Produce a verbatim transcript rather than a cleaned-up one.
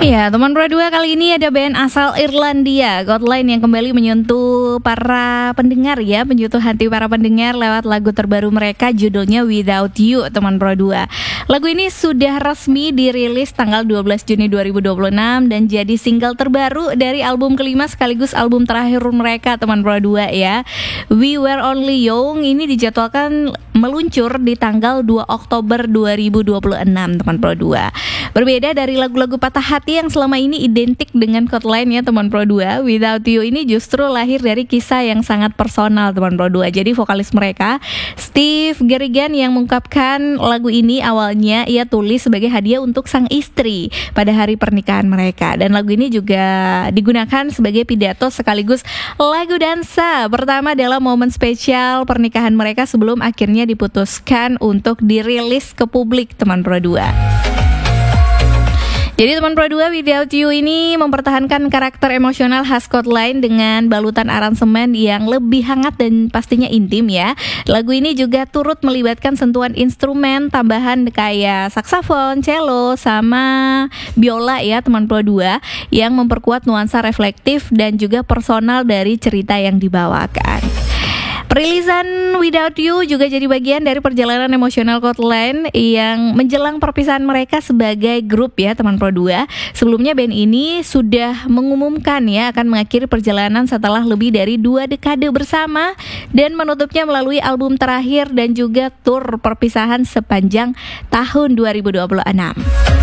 Iya, teman Pro dua kali ini ada band asal Irlandia, Godline, yang kembali menyentuh para pendengar ya, menyentuh hati para pendengar lewat lagu terbaru mereka, judulnya Without You, teman Pro dua. Lagu ini sudah resmi dirilis tanggal dua belas Juni dua ribu dua puluh enam dan jadi single terbaru dari album kelima sekaligus album terakhir mereka, teman Pro dua ya. We Were Only Young ini dijadwalkan meluncur di tanggal dua Oktober dua ribu dua puluh enam, teman Pro dua. Berbeda dari lagu-lagu patah hati yang selama ini identik dengan Godline ya, teman Pro dua, Without You ini justru lahir dari kisah yang sangat personal, teman Pro dua. Jadi vokalis mereka, Steve Garrigan, yang mengungkapkan lagu ini awalnya ia tulis sebagai hadiah untuk sang istri pada hari pernikahan mereka. Dan lagu ini juga digunakan sebagai pidato sekaligus lagu dansa pertama dalam momen spesial pernikahan mereka sebelum akhirnya diputuskan untuk dirilis ke publik, teman Pro dua. Jadi teman Pro dua, Without You ini mempertahankan karakter emosional khas Godline dengan balutan aransemen yang lebih hangat dan pastinya intim ya. Lagu ini juga turut melibatkan sentuhan instrumen tambahan kayak saksofon, cello, sama biola ya, teman Pro dua, yang memperkuat nuansa reflektif dan juga personal dari cerita yang dibawakan. Perilisan Without You juga jadi bagian dari perjalanan emosional Godline yang menjelang perpisahan mereka sebagai grup ya, teman Pro dua. Sebelumnya band ini sudah mengumumkan ya akan mengakhiri perjalanan setelah lebih dari dua dekade bersama dan menutupnya melalui album terakhir dan juga tur perpisahan sepanjang tahun dua ribu dua puluh enam.